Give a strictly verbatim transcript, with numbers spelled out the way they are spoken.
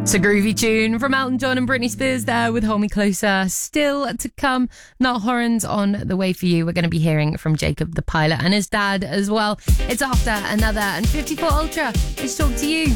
It's a groovy tune from Elton John and Britney Spears there with Hold Me Closer. Still to come, Niall Horan's on the way for you. We're going to be hearing from Jacob the pilot and his dad as well. It's after another and fifty-four Ultra. Let's talk to you.